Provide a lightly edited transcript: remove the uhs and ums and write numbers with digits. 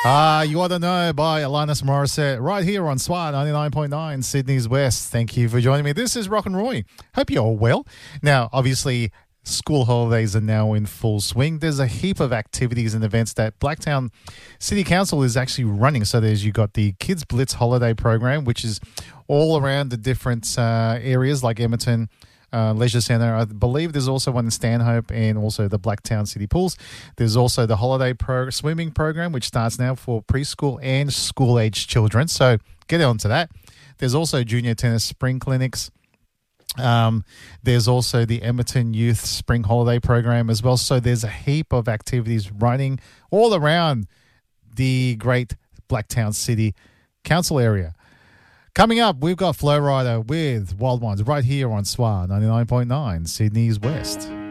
You Ought to Know by Alanis Morissette right here on SWAT 99.9 Sydney's West. Thank you for joining me. This is Rock and Roy. Hope you're all well. Now, obviously, school holidays are now in full swing. There's a heap of activities and events that Blacktown City Council is actually running. So you got the Kids Blitz holiday program, which is all around the different areas like Edmonton, Leisure Centre. I believe there's also one in Stanhope and also the Blacktown City Pools. There's also the holiday swimming program, which starts now for preschool and school-aged children. So get on to that. There's also junior tennis spring clinics. There's also the Edmonton Youth Spring Holiday Program as well. So there's a heap of activities running all around the great Blacktown City Council area. Coming up, we've got Flow Rider with Wild Ones right here on SWAT 99.9 Sydney's West.